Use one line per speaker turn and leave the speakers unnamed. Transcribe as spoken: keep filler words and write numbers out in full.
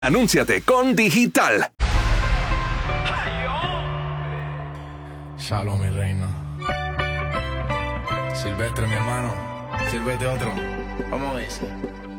Anúnciate con Digital.
Shalom, mi reina. Silvestre, mi hermano. Sírvete otro. Vamos a ver.